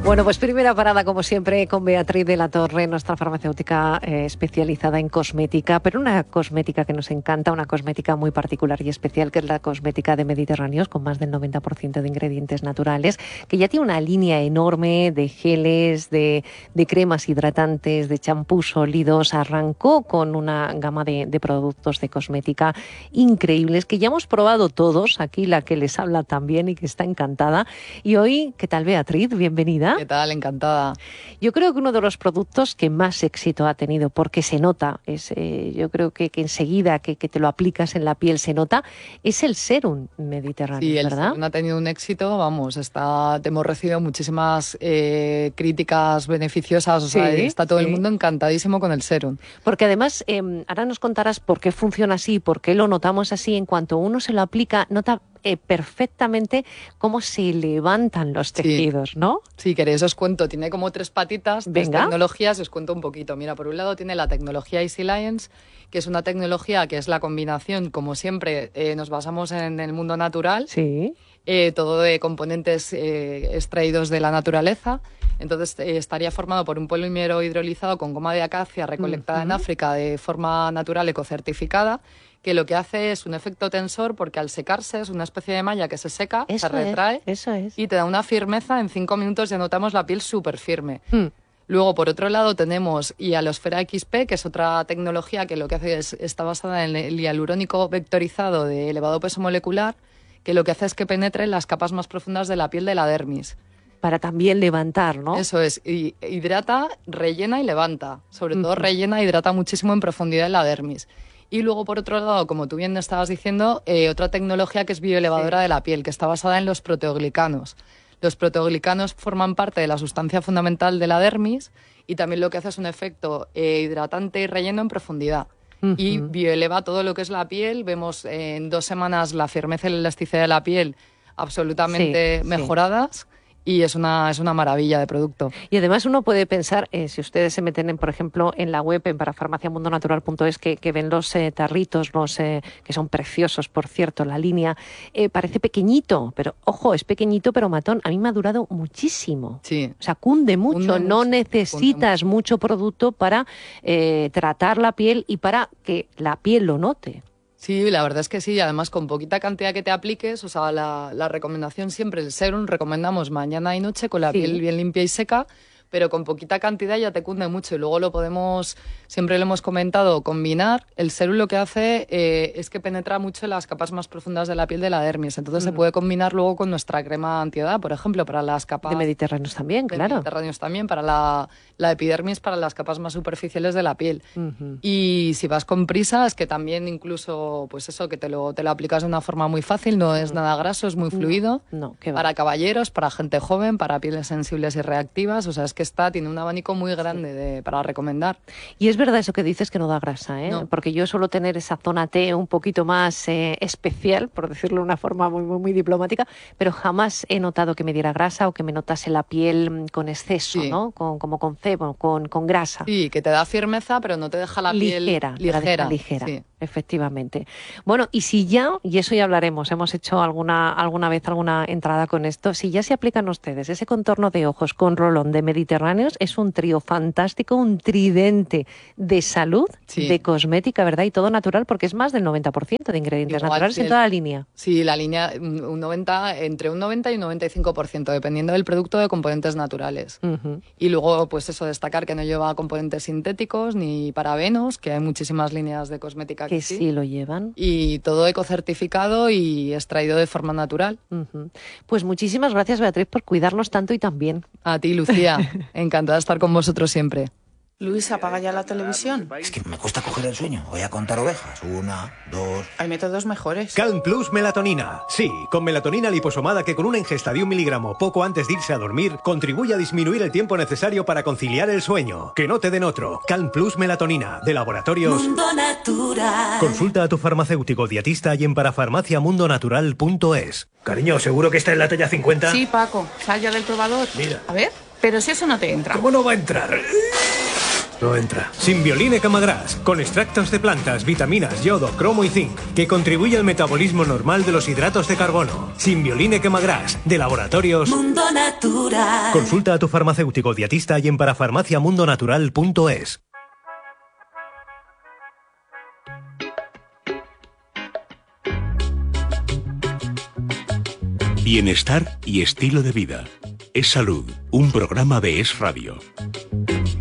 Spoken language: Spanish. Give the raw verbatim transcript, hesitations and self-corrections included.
Bueno, pues primera parada, como siempre, con Beatriz de la Torre, nuestra farmacéutica eh, especializada en cosmética, pero una cosmética que nos encanta, una cosmética muy particular y especial, que es la cosmética de Mediterráneos, con más del noventa por ciento de ingredientes naturales, que ya tiene una línea enorme de geles, de, de cremas hidratantes, de champús sólidos. Arrancó con una gama de, de productos de cosmética increíbles, que ya hemos probado todos, aquí la que les habla también y que está encantada. Y hoy, ¿qué tal, Beatriz? Bienvenida. ¿Qué tal? Encantada. Yo creo que uno de los productos que más éxito ha tenido, porque se nota, es, eh, yo creo que, que enseguida que, que te lo aplicas en la piel se nota, es el Serum Mediterráneo, sí, el ¿verdad? Serum ha tenido un éxito, vamos, está, hemos recibido muchísimas eh, críticas beneficiosas, o sí, sea, está todo sí. el mundo encantadísimo con el Serum. Porque además, eh, ahora nos contarás por qué funciona así, por qué lo notamos así, en cuanto uno se lo aplica, nota Eh, perfectamente cómo se levantan los tejidos, sí. ¿no? Sí, queréis os cuento, tiene como tres patitas, tres Venga. tecnologías, os cuento un poquito. Mira, por un lado tiene la tecnología Easy Lions, que es una tecnología que es la combinación, como siempre, eh, nos basamos en el mundo natural, sí. eh, todo de componentes eh, extraídos de la naturaleza. Entonces eh, estaría formado por un polímero hidrolizado con goma de acacia recolectada uh-huh. en África de forma natural ecocertificada, que lo que hace es un efecto tensor, porque al secarse es una especie de malla que se seca, eso se retrae es, eso es. y te da una firmeza. En cinco minutos ya notamos la piel súper firme. Mm. Luego, por otro lado, tenemos Hialosfera X P, que es otra tecnología que lo que hace es, está basada en el hialurónico vectorizado de elevado peso molecular, que lo que hace es que penetre en las capas más profundas de la piel de la dermis. Para también levantar, ¿no? Eso es, y hidrata, rellena y levanta. Sobre todo uh-huh. rellena e hidrata muchísimo en profundidad en la dermis. Y luego, por otro lado, como tú bien estabas diciendo, eh, otra tecnología que es bioelevadora sí. de la piel, que está basada en los proteoglicanos. Los proteoglicanos forman parte de la sustancia fundamental de la dermis y también lo que hace es un efecto eh, hidratante y relleno en profundidad. Uh-huh. Y bioeleva todo lo que es la piel. Vemos eh, en dos semanas la firmeza y la elasticidad de la piel absolutamente sí, mejoradas. Sí. Y es una, es una maravilla de producto. Y además uno puede pensar, eh, si ustedes se meten, en, por ejemplo, en la web, en parafarmacia mundo natural punto es, que, que ven los eh, tarritos, los eh, que son preciosos, por cierto, la línea, eh, parece pequeñito, pero ojo, es pequeñito pero matón. A mí me ha durado muchísimo. Sí. O sea, cunde mucho. Cunde no mucho, necesitas mucho. mucho producto para eh, tratar la piel y para que la piel lo note. Sí, la verdad es que sí, además con poquita cantidad que te apliques, o sea, la, la recomendación siempre, el Serum, recomendamos mañana y noche con la sí. piel bien limpia y seca, pero con poquita cantidad ya te cunde mucho y luego lo podemos, siempre lo hemos comentado, combinar. El Serum lo que hace eh, es que penetra mucho en las capas más profundas de la piel de la dermis, entonces mm. se puede combinar luego con nuestra crema antiedad, por ejemplo, para las capas... De Mediterráneos también, de claro. Mediterráneos también, para la, la epidermis, para las capas más superficiales de la piel. Uh-huh. Y si vas con prisa, es que también incluso, pues eso, que te lo, te lo aplicas de una forma muy fácil, no es uh-huh. nada graso, es muy fluido. No, no, qué va. Para caballeros, para gente joven, para pieles sensibles y reactivas, o sea, es que está, tiene un abanico muy grande sí. de, para recomendar. Y es verdad eso que dices, que no da grasa, ¿eh? No. Porque yo suelo tener esa zona T un poquito más eh, especial, por decirlo de una forma muy, muy, muy diplomática, pero jamás he notado que me diera grasa o que me notase la piel con exceso, sí. ¿no? Con, como con cebo, con, con grasa. Sí, que te da firmeza, pero no te deja la ligera, piel ligera. Ligera, sí. efectivamente. Bueno, y si ya, y eso ya hablaremos, hemos hecho alguna, alguna vez alguna entrada con esto, si ya se aplican ustedes ese contorno de ojos con rolón de Mediterráneos, es un trío fantástico, un tridente de salud, sí. de cosmética, ¿verdad? Y todo natural, porque es más del noventa por ciento de ingredientes Igual, naturales en el, toda la línea. Sí, la línea, un noventa, entre un noventa y un noventa y cinco por ciento, dependiendo del producto, de componentes naturales. Uh-huh. Y luego, pues eso, destacar que no lleva componentes sintéticos ni parabenos, que hay muchísimas líneas de cosmética que sí, sí lo llevan. Y todo ecocertificado y extraído de forma natural. Uh-huh. Pues muchísimas gracias, Beatriz, por cuidarnos tanto y tan bien. A ti, Lucía. Encantada de estar con vosotros siempre. Luis, apaga ya la televisión. Es que me cuesta coger el sueño. Voy a contar ovejas. Una, dos... Hay métodos mejores. Calm Plus Melatonina. Sí, con melatonina liposomada que con una ingesta de un miligramo poco antes de irse a dormir contribuye a disminuir el tiempo necesario para conciliar el sueño. Que no te den otro. Calm Plus Melatonina, de Laboratorios Mundo Natural. Consulta a tu farmacéutico dietista y en parafarmacia mundo natural punto es. Cariño, ¿seguro que está en la talla cincuenta? Sí, Paco. Sal ya del probador. Mira. A ver, pero si eso no te entra. ¿Cómo no va a entrar? No entra. Simbioline Camagras, con extractos de plantas, vitaminas, yodo, cromo y zinc, que contribuye al metabolismo normal de los hidratos de carbono. Simbioline Camagras, de Laboratorios Mundo Natural. Consulta a tu farmacéutico dietista y en parafarmaciamundonatural punto es. Bienestar y estilo de vida. Es Salud, un programa de Es Radio.